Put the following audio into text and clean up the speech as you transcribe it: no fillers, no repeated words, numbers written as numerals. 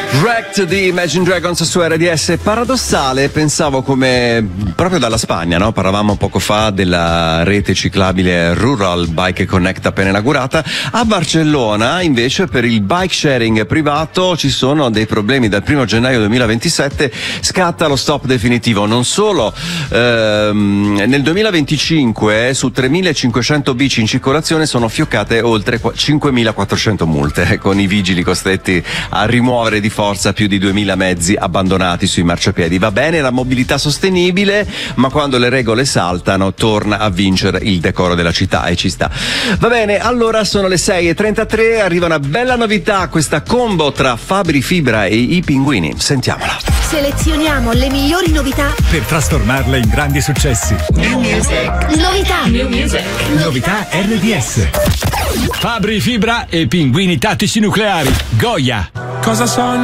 Wrecked di Imagine Dragons su RDS. Paradossale, pensavo, come proprio dalla Spagna, no? Parlavamo poco fa della rete ciclabile Rural Bike Connect appena inaugurata. A Barcellona invece per il bike sharing privato ci sono dei problemi. Dal 1 gennaio 2027 scatta lo stop definitivo. Non solo, nel 2025 su 3.500 bici in circolazione sono fioccate oltre 5.400 multe, con i vigili costretti a rimuovere di forza più di 2.000 mezzi abbandonati sui marciapiedi. Va bene la mobilità sostenibile, ma quando le regole saltano torna a vincere il decoro della città, e ci sta. Va bene, allora sono le 6:33, arriva una bella novità, questa combo tra Fabri Fibra e i Pinguini. Sentiamola. Selezioniamo le migliori novità per trasformarle in grandi successi. New music. Novità. New music. Novità RDS. Fabri Fibra e Pinguini tattici nucleari. Goya. Cosa sogni?